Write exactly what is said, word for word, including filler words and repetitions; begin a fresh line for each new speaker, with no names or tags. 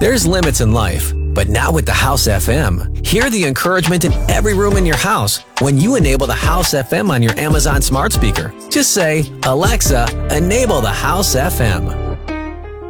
There's limits in life, but now with the House F M, hear the encouragement in every room in your house when you enable the House F M on your Amazon smart speaker. Just say, Alexa, enable the House F M.